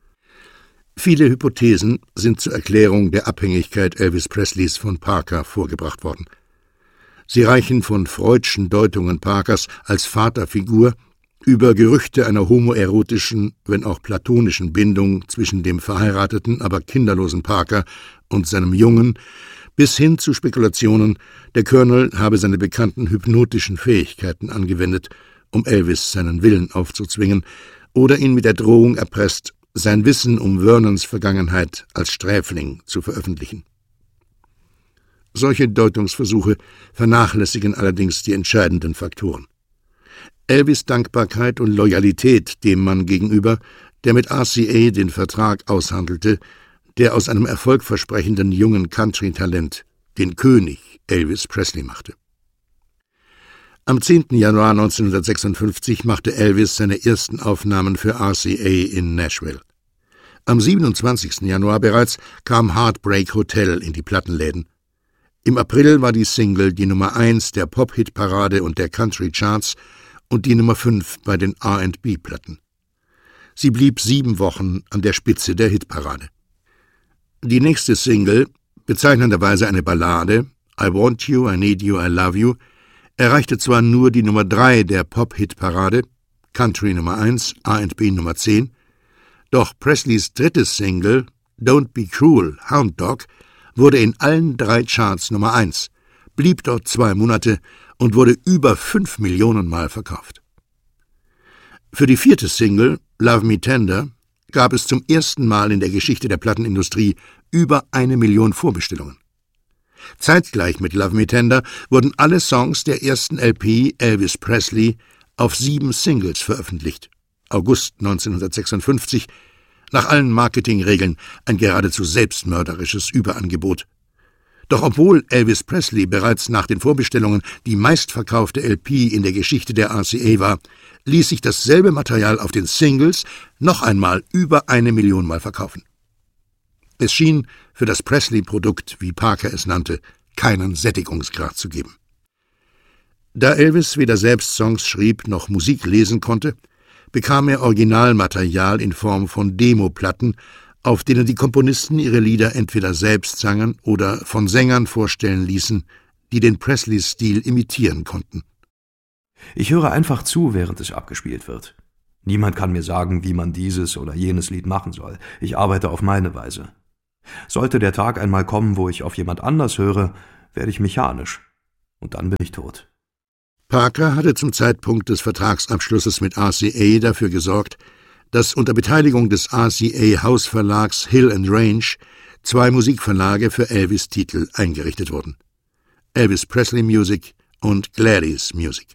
Viele Hypothesen sind zur Erklärung der Abhängigkeit Elvis Presleys von Parker vorgebracht worden. Sie reichen von Freudschen Deutungen Parkers als Vaterfigur über Gerüchte einer homoerotischen, wenn auch platonischen Bindung zwischen dem verheirateten, aber kinderlosen Parker und seinem Jungen, bis hin zu Spekulationen, der Colonel habe seine bekannten hypnotischen Fähigkeiten angewendet, um Elvis seinen Willen aufzuzwingen, oder ihn mit der Drohung erpresst, sein Wissen um Vernons Vergangenheit als Sträfling zu veröffentlichen. Solche Deutungsversuche vernachlässigen allerdings die entscheidenden Faktoren. Elvis' Dankbarkeit und Loyalität dem Mann gegenüber, der mit RCA den Vertrag aushandelte, der aus einem erfolgversprechenden jungen Country-Talent den König Elvis Presley machte. Am 10. Januar 1956 machte Elvis seine ersten Aufnahmen für RCA in Nashville. Am 27. Januar bereits kam Heartbreak Hotel in die Plattenläden. Im April war die Single die Nummer 1 der Pop-Hit-Parade und der Country-Charts und die Nummer 5 bei den R&B-Platten. Sie blieb 7 Wochen an der Spitze der Hitparade. Die nächste Single, bezeichnenderweise eine Ballade, I Want You, I Need You, I Love You, erreichte zwar nur die Nummer 3 der Pop-Hit-Parade, Country Nummer 1, R&B Nummer 10, doch Presleys drittes Single, Don't Be Cruel, Hound Dog, wurde in allen 3 Charts Nummer 1, blieb dort 2 Monate und wurde über 5 Millionen Mal verkauft. Für die 4. Single, Love Me Tender, gab es zum ersten Mal in der Geschichte der Plattenindustrie über 1 Million Vorbestellungen. Zeitgleich mit Love Me Tender wurden alle Songs der ersten LP Elvis Presley auf 7 Singles veröffentlicht. August 1956, nach allen Marketingregeln ein geradezu selbstmörderisches Überangebot. Doch obwohl Elvis Presley bereits nach den Vorbestellungen die meistverkaufte LP in der Geschichte der RCA war, ließ sich dasselbe Material auf den Singles noch einmal über 1 Million Mal verkaufen. Es schien für das Presley-Produkt, wie Parker es nannte, keinen Sättigungsgrad zu geben. Da Elvis weder selbst Songs schrieb noch Musik lesen konnte, bekam er Originalmaterial in Form von Demoplatten, auf denen die Komponisten ihre Lieder entweder selbst sangen oder von Sängern vorstellen ließen, die den Presley-Stil imitieren konnten. Ich höre einfach zu, während es abgespielt wird. Niemand kann mir sagen, wie man dieses oder jenes Lied machen soll. Ich arbeite auf meine Weise. Sollte der Tag einmal kommen, wo ich auf jemand anders höre, werde ich mechanisch. Und dann bin ich tot. Parker hatte zum Zeitpunkt des Vertragsabschlusses mit RCA dafür gesorgt, dass unter Beteiligung des RCA-Hausverlags Hill & Range 2 Musikverlage für Elvis-Titel eingerichtet wurden: Elvis Presley Music und Gladys Music.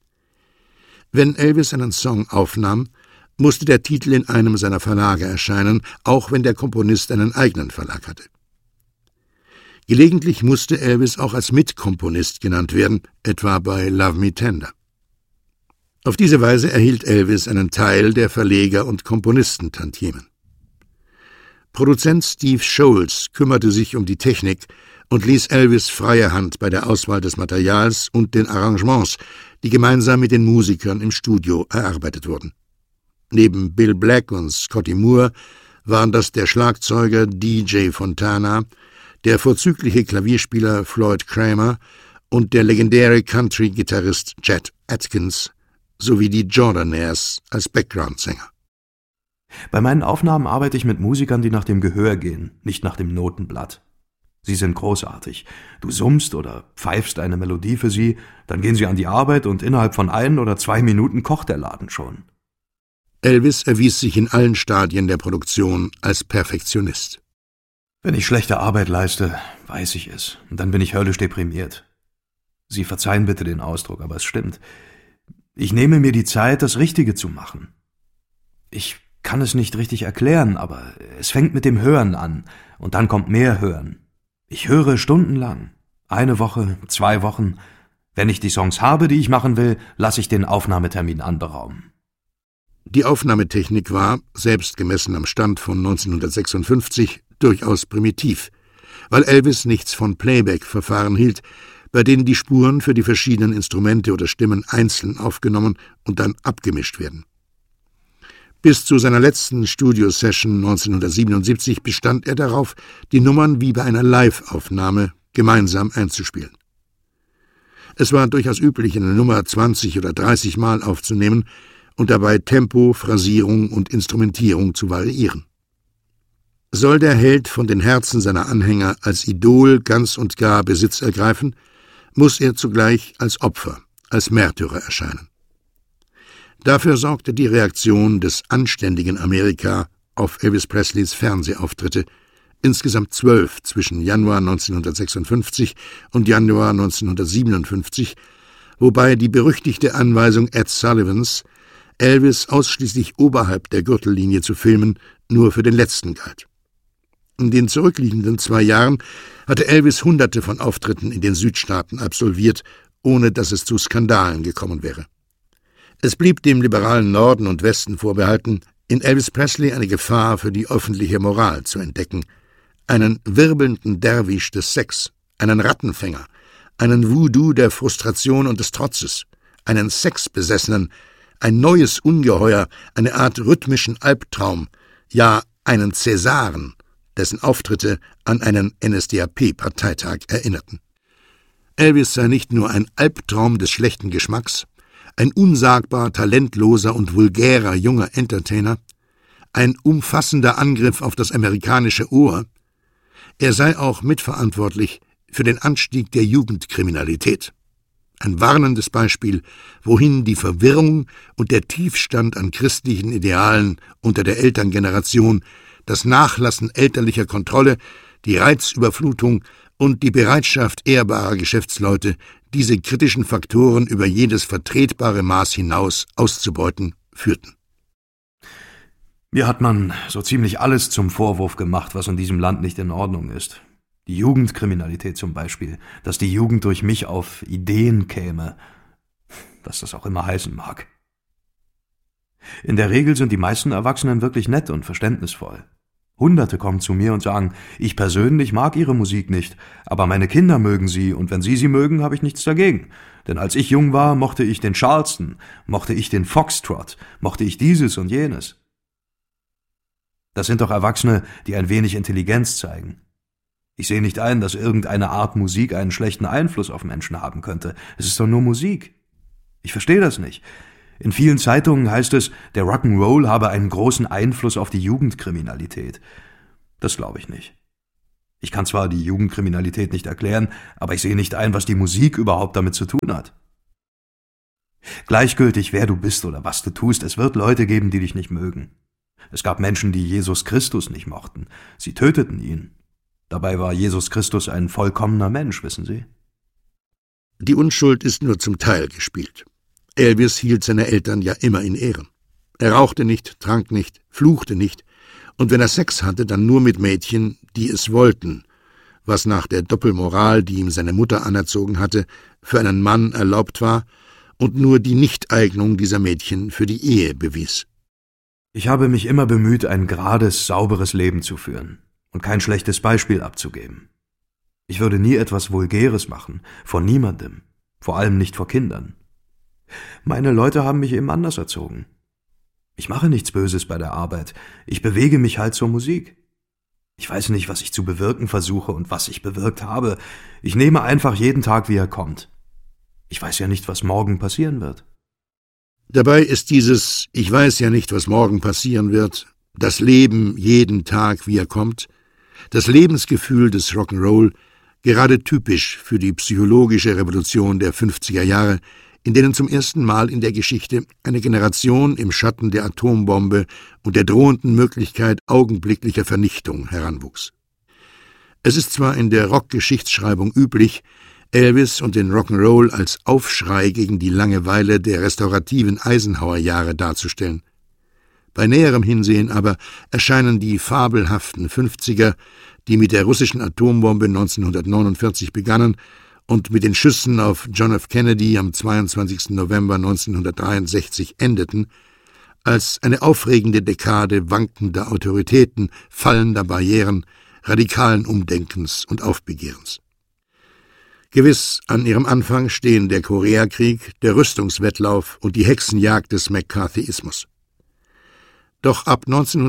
Wenn Elvis einen Song aufnahm, musste der Titel in einem seiner Verlage erscheinen, auch wenn der Komponist einen eigenen Verlag hatte. Gelegentlich musste Elvis auch als Mitkomponist genannt werden, etwa bei Love Me Tender. Auf diese Weise erhielt Elvis einen Teil der Verleger- und Komponistentantiemen. Produzent Steve Sholes kümmerte sich um die Technik und ließ Elvis freie Hand bei der Auswahl des Materials und den Arrangements, die gemeinsam mit den Musikern im Studio erarbeitet wurden. Neben Bill Black und Scotty Moore waren das der Schlagzeuger DJ Fontana, der vorzügliche Klavierspieler Floyd Cramer und der legendäre Country-Gitarrist Chet Atkins sowie die Jordanaires als Background-Sänger. Bei meinen Aufnahmen arbeite ich mit Musikern, die nach dem Gehör gehen, nicht nach dem Notenblatt. Sie sind großartig. Du summst oder pfeifst eine Melodie für sie, dann gehen sie an die Arbeit und innerhalb von 1 oder 2 Minuten kocht der Laden schon. Elvis erwies sich in allen Stadien der Produktion als Perfektionist. Wenn ich schlechte Arbeit leiste, weiß ich es, und dann bin ich höllisch deprimiert. Sie verzeihen bitte den Ausdruck, aber es stimmt. Ich nehme mir die Zeit, das Richtige zu machen. Ich kann es nicht richtig erklären, aber es fängt mit dem Hören an, und dann kommt mehr Hören. Ich höre stundenlang, 1 Woche, 2 Wochen. Wenn ich die Songs habe, die ich machen will, lasse ich den Aufnahmetermin anberaumen. Die Aufnahmetechnik war, selbst gemessen am Stand von 1956, durchaus primitiv, weil Elvis nichts von Playback-Verfahren hielt, bei denen die Spuren für die verschiedenen Instrumente oder Stimmen einzeln aufgenommen und dann abgemischt werden. Bis zu seiner letzten Studio-Session 1977 bestand er darauf, die Nummern wie bei einer Live-Aufnahme gemeinsam einzuspielen. Es war durchaus üblich, eine Nummer 20 oder 30 Mal aufzunehmen und dabei Tempo, Phrasierung und Instrumentierung zu variieren. Soll der Held von den Herzen seiner Anhänger als Idol ganz und gar Besitz ergreifen, muss er zugleich als Opfer, als Märtyrer erscheinen. Dafür sorgte die Reaktion des anständigen Amerika auf Elvis Presleys Fernsehauftritte, insgesamt 12 zwischen Januar 1956 und Januar 1957, wobei die berüchtigte Anweisung Ed Sullivans, Elvis ausschließlich oberhalb der Gürtellinie zu filmen, nur für den letzten galt. In den zurückliegenden 2 Jahren hatte Elvis Hunderte von Auftritten in den Südstaaten absolviert, ohne dass es zu Skandalen gekommen wäre. Es blieb dem liberalen Norden und Westen vorbehalten, in Elvis Presley eine Gefahr für die öffentliche Moral zu entdecken, einen wirbelnden Derwisch des Sex, einen Rattenfänger, einen Voodoo der Frustration und des Trotzes, einen Sexbesessenen, ein neues Ungeheuer, eine Art rhythmischen Albtraum, ja einen Cäsaren, dessen Auftritte an einen NSDAP-Parteitag erinnerten. Elvis sei nicht nur ein Albtraum des schlechten Geschmacks, ein unsagbar talentloser und vulgärer junger Entertainer, ein umfassender Angriff auf das amerikanische Ohr, er sei auch mitverantwortlich für den Anstieg der Jugendkriminalität. Ein warnendes Beispiel, wohin die Verwirrung und der Tiefstand an christlichen Idealen unter der Elterngeneration, das Nachlassen elterlicher Kontrolle, die Reizüberflutung und die Bereitschaft ehrbarer Geschäftsleute, diese kritischen Faktoren über jedes vertretbare Maß hinaus auszubeuten, führten. Mir hat man so ziemlich alles zum Vorwurf gemacht, was in diesem Land nicht in Ordnung ist. Die Jugendkriminalität zum Beispiel, dass die Jugend durch mich auf Ideen käme, was das auch immer heißen mag. In der Regel sind die meisten Erwachsenen wirklich nett und verständnisvoll. Hunderte kommen zu mir und sagen, ich persönlich mag ihre Musik nicht, aber meine Kinder mögen sie und wenn sie mögen, habe ich nichts dagegen. Denn als ich jung war, mochte ich den Charleston, mochte ich den Foxtrot, mochte ich dieses und jenes. Das sind doch Erwachsene, die ein wenig Intelligenz zeigen. Ich sehe nicht ein, dass irgendeine Art Musik einen schlechten Einfluss auf Menschen haben könnte. Es ist doch nur Musik. Ich verstehe das nicht. In vielen Zeitungen heißt es, der Rock'n'Roll habe einen großen Einfluss auf die Jugendkriminalität. Das glaube ich nicht. Ich kann zwar die Jugendkriminalität nicht erklären, aber ich sehe nicht ein, was die Musik überhaupt damit zu tun hat. Gleichgültig, wer du bist oder was du tust, es wird Leute geben, die dich nicht mögen. Es gab Menschen, die Jesus Christus nicht mochten. Sie töteten ihn. Dabei war Jesus Christus ein vollkommener Mensch, wissen Sie? Die Unschuld ist nur zum Teil gespielt. Elvis hielt seine Eltern ja immer in Ehren. Er rauchte nicht, trank nicht, fluchte nicht, und wenn er Sex hatte, dann nur mit Mädchen, die es wollten, was nach der Doppelmoral, die ihm seine Mutter anerzogen hatte, für einen Mann erlaubt war und nur die Nichteignung dieser Mädchen für die Ehe bewies. Ich habe mich immer bemüht, ein gerades, sauberes Leben zu führen und kein schlechtes Beispiel abzugeben. Ich würde nie etwas Vulgäres machen, vor niemandem, vor allem nicht vor Kindern. Meine Leute haben mich eben anders erzogen. Ich mache nichts Böses bei der Arbeit, ich bewege mich halt zur Musik. Ich weiß nicht, was ich zu bewirken versuche und was ich bewirkt habe. Ich nehme einfach jeden Tag, wie er kommt. Ich weiß ja nicht, was morgen passieren wird. Dabei ist dieses »Ich weiß ja nicht, was morgen passieren wird«, das Leben jeden Tag, wie er kommt, das Lebensgefühl des Rock'n'Roll, gerade typisch für die psychologische Revolution der 50er Jahre, in denen zum ersten Mal in der Geschichte eine Generation im Schatten der Atombombe und der drohenden Möglichkeit augenblicklicher Vernichtung heranwuchs. Es ist zwar in der Rockgeschichtsschreibung üblich, Elvis und den Rock'n'Roll als Aufschrei gegen die Langeweile der restaurativen Eisenhower-Jahre darzustellen. Bei näherem Hinsehen aber erscheinen die fabelhaften 50er, die mit der russischen Atombombe 1949 begannen und mit den Schüssen auf John F. Kennedy am 22. November 1963 endeten, als eine aufregende Dekade wankender Autoritäten, fallender Barrieren, radikalen Umdenkens und Aufbegehrens. Gewiss, an ihrem Anfang stehen der Koreakrieg, der Rüstungswettlauf und die Hexenjagd des McCarthyismus. Doch ab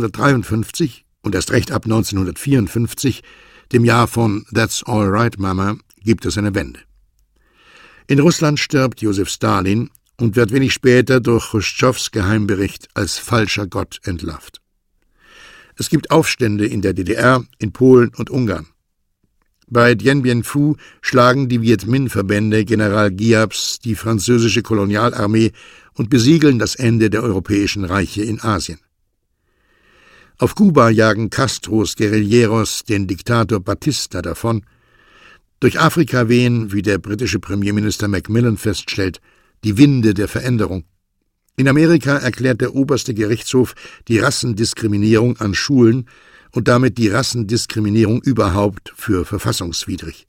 1953 und erst recht ab 1954, dem Jahr von That's All Right, Mama, gibt es eine Wende. In Russland stirbt Josef Stalin und wird wenig später durch Chruschtschows Geheimbericht als falscher Gott entlarvt. Es gibt Aufstände in der DDR, in Polen und Ungarn. Bei Dien Bien Phu schlagen die Viet Minh-Verbände General Giapes die französische Kolonialarmee und besiegeln das Ende der europäischen Reiche in Asien. Auf Kuba jagen Castros Guerilleros den Diktator Batista davon. Durch Afrika wehen, wie der britische Premierminister Macmillan feststellt, die Winde der Veränderung. In Amerika erklärt der oberste Gerichtshof die Rassendiskriminierung an Schulen und damit die Rassendiskriminierung überhaupt für verfassungswidrig.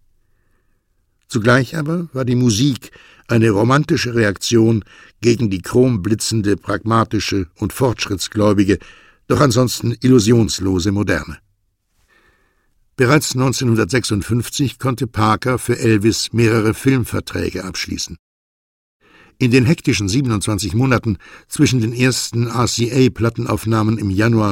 Zugleich aber war die Musik eine romantische Reaktion gegen die chromblitzende, pragmatische und fortschrittsgläubige, doch ansonsten illusionslose Moderne. Bereits 1956 konnte Parker für Elvis mehrere Filmverträge abschließen. In den hektischen 27 Monaten zwischen den ersten RCA-Plattenaufnahmen im Januar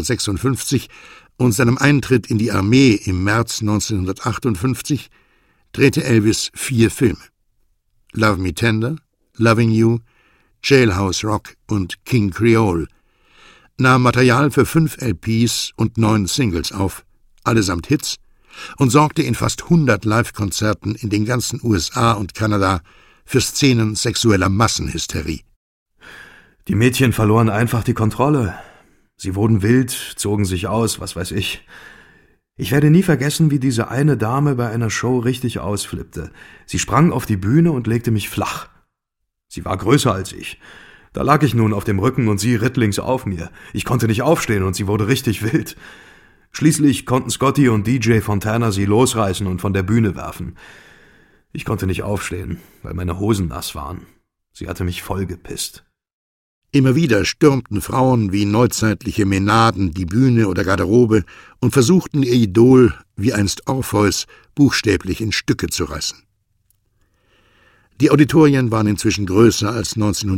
1956 und seinem Eintritt in die Armee im März 1958 drehte Elvis 4 Filme: Love Me Tender, Loving You, Jailhouse Rock und King Creole, nahm Material für 5 LPs und 9 Singles auf, allesamt Hits, und sorgte in fast 100 Live-Konzerten in den ganzen USA und Kanada für Szenen sexueller Massenhysterie. Die Mädchen verloren einfach die Kontrolle. Sie wurden wild, zogen sich aus, was weiß ich. Ich werde nie vergessen, wie diese eine Dame bei einer Show richtig ausflippte. Sie sprang auf die Bühne und legte mich flach. Sie war größer als ich. Da lag ich nun auf dem Rücken und sie rittlings auf mir. Ich konnte nicht aufstehen und sie wurde richtig wild. Schließlich konnten Scotty und DJ Fontana sie losreißen und von der Bühne werfen. Ich konnte nicht aufstehen, weil meine Hosen nass waren. Sie hatte mich vollgepisst. Immer wieder stürmten Frauen wie neuzeitliche Mänaden die Bühne oder Garderobe und versuchten ihr Idol, wie einst Orpheus, buchstäblich in Stücke zu reißen. Die Auditorien waren inzwischen größer als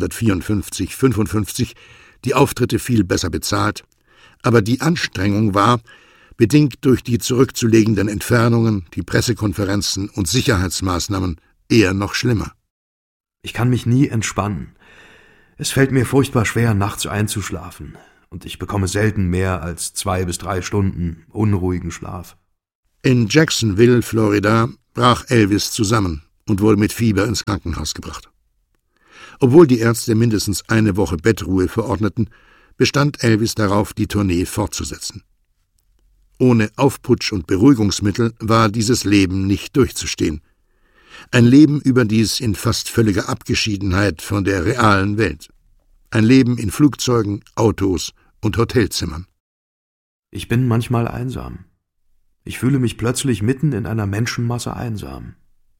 1954, die Auftritte viel besser bezahlt, aber die Anstrengung war, bedingt durch die zurückzulegenden Entfernungen, die Pressekonferenzen und Sicherheitsmaßnahmen, eher noch schlimmer. Ich kann mich nie entspannen. Es fällt mir furchtbar schwer, nachts einzuschlafen, und ich bekomme selten mehr als 2 bis 3 Stunden unruhigen Schlaf. In Jacksonville, Florida, brach Elvis zusammen und wurde mit Fieber ins Krankenhaus gebracht. Obwohl die Ärzte mindestens eine Woche Bettruhe verordneten, bestand Elvis darauf, die Tournee fortzusetzen. Ohne Aufputsch und Beruhigungsmittel war dieses Leben nicht durchzustehen. Ein Leben überdies in fast völliger Abgeschiedenheit von der realen Welt. Ein Leben in Flugzeugen, Autos und Hotelzimmern. Ich bin manchmal einsam. Ich fühle mich plötzlich mitten in einer Menschenmasse einsam.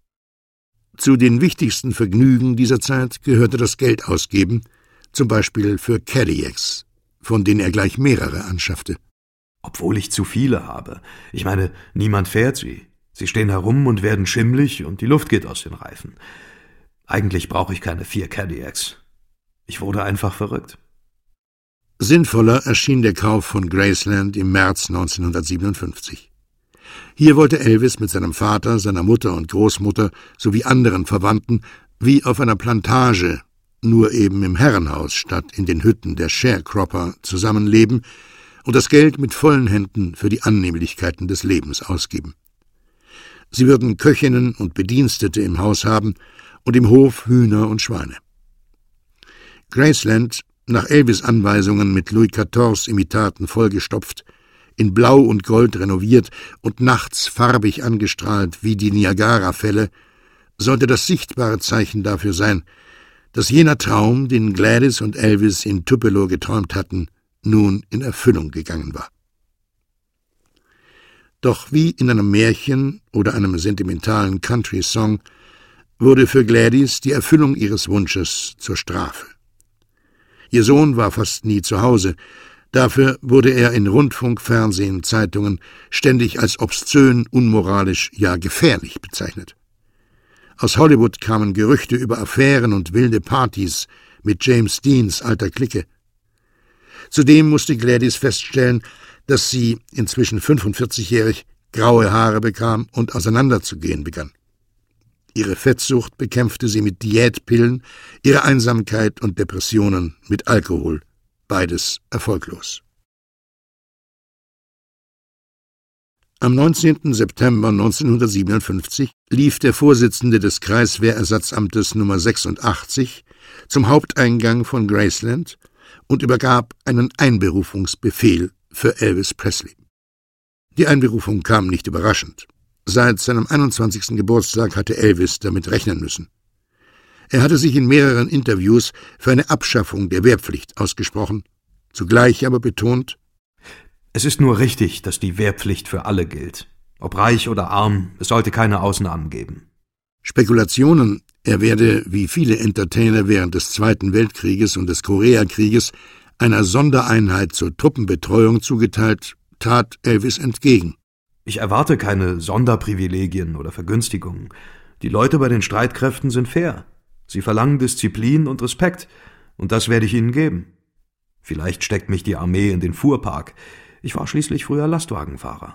Zu den wichtigsten Vergnügen dieser Zeit gehörte das Geld ausgeben, zum Beispiel für Cadillacs, von denen er gleich mehrere anschaffte. Obwohl ich zu viele habe. Ich meine, niemand fährt sie. Sie stehen herum und werden schimmlig und die Luft geht aus den Reifen. Eigentlich brauche ich keine 4 Cadillacs. Ich wurde einfach verrückt. Sinnvoller erschien der Kauf von Graceland im März 1957. Hier wollte Elvis mit seinem Vater, seiner Mutter und Großmutter sowie anderen Verwandten wie auf einer Plantage, nur eben im Herrenhaus statt in den Hütten der Sharecropper, zusammenleben und das Geld mit vollen Händen für die Annehmlichkeiten des Lebens ausgeben. Sie würden Köchinnen und Bedienstete im Haus haben und im Hof Hühner und Schweine. Graceland, nach Elvis' Anweisungen mit Louis XIV-Imitaten vollgestopft, in Blau und Gold renoviert und nachts farbig angestrahlt wie die Niagara-Fälle, sollte das sichtbare Zeichen dafür sein, dass jener Traum, den Gladys und Elvis in Tupelo geträumt hatten, nun in Erfüllung gegangen war. Doch wie in einem Märchen oder einem sentimentalen Country-Song wurde für Gladys die Erfüllung ihres Wunsches zur Strafe. Ihr Sohn war fast nie zu Hause, dafür wurde er in Rundfunk, Fernsehen, Zeitungen ständig als obszön, unmoralisch, ja gefährlich bezeichnet. Aus Hollywood kamen Gerüchte über Affären und wilde Partys mit James Deans alter Clique. Zudem musste Gladys feststellen, dass sie, inzwischen 45-jährig, graue Haare bekam und auseinanderzugehen begann. Ihre Fettsucht bekämpfte sie mit Diätpillen, ihre Einsamkeit und Depressionen mit Alkohol, beides erfolglos. Am 19. September 1957 lief der Vorsitzende des Kreiswehrersatzamtes Nummer 86 zum Haupteingang von Graceland und übergab einen Einberufungsbefehl für Elvis Presley. Die Einberufung kam nicht überraschend. Seit seinem 21. Geburtstag hatte Elvis damit rechnen müssen. Er hatte sich in mehreren Interviews für eine Abschaffung der Wehrpflicht ausgesprochen, zugleich aber betont: Es ist nur richtig, dass die Wehrpflicht für alle gilt. Ob reich oder arm, es sollte keine Ausnahmen geben. Spekulationen, er werde, wie viele Entertainer während des Zweiten Weltkrieges und des Koreakrieges, einer Sondereinheit zur Truppenbetreuung zugeteilt, tat Elvis entgegen. Ich erwarte keine Sonderprivilegien oder Vergünstigungen. Die Leute bei den Streitkräften sind fair. Sie verlangen Disziplin und Respekt, und das werde ich ihnen geben. Vielleicht steckt mich die Armee in den Fuhrpark. Ich war schließlich früher Lastwagenfahrer.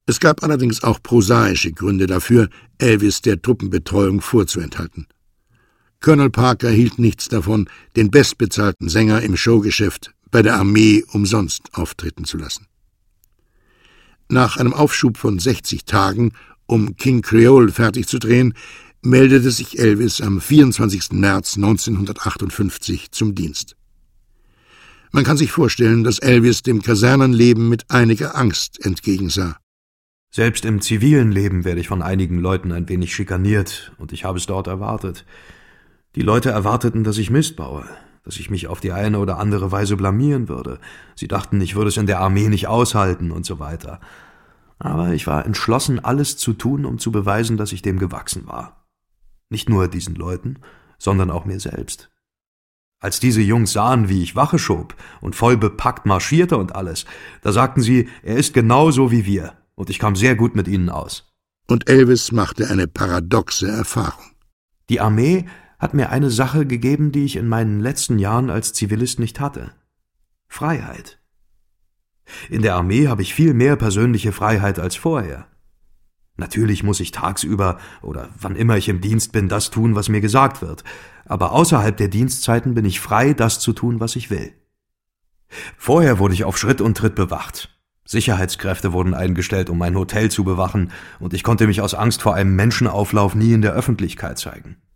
Es gab allerdings auch prosaische Gründe dafür, Elvis der Truppenbetreuung vorzuenthalten. Colonel Parker hielt nichts davon, den bestbezahlten Sänger im Showgeschäft bei der Armee umsonst auftreten zu lassen. Nach einem Aufschub von 60 Tagen, um King Creole fertigzudrehen, meldete sich Elvis am 24. März 1958 zum Dienst. Man kann sich vorstellen, dass Elvis dem Kasernenleben mit einiger Angst entgegensah. Selbst im zivilen Leben werde ich von einigen Leuten ein wenig schikaniert, und ich habe es dort erwartet. Die Leute erwarteten, dass ich Mist baue, dass ich mich auf die eine oder andere Weise blamieren würde. Sie dachten, ich würde es in der Armee nicht aushalten und so weiter. Aber ich war entschlossen, alles zu tun, um zu beweisen, dass ich dem gewachsen war. Nicht nur diesen Leuten, sondern auch mir selbst. Als diese Jungs sahen, wie ich Wache schob und voll bepackt marschierte und alles, da sagten sie, er ist genauso wie wir, und ich kam sehr gut mit ihnen aus. Und Elvis machte eine paradoxe Erfahrung. Die Armee hat mir eine Sache gegeben, die ich in meinen letzten Jahren als Zivilist nicht hatte: Freiheit. In der Armee habe ich viel mehr persönliche Freiheit als vorher. Natürlich muss ich tagsüber oder wann immer ich im Dienst bin, das tun, was mir gesagt wird, aber außerhalb der Dienstzeiten bin ich frei, das zu tun, was ich will. Vorher wurde ich auf Schritt und Tritt bewacht. Sicherheitskräfte wurden eingestellt, um mein Hotel zu bewachen, und ich konnte mich aus Angst vor einem Menschenauflauf nie in der Öffentlichkeit zeigen.